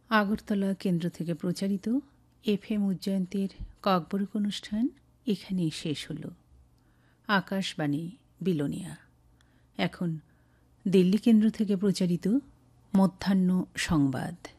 আগরতলা কেন্দ্র থেকে প্রচারিত এফএম উজ্জয়ন্তীর ককবরক অনুষ্ঠান এখানেই শেষ হল। আকাশবাণী বিলোনিয়া। এখন দিল্লি কেন্দ্র থেকে প্রচারিত মধ্যাহ্ন সংবাদ।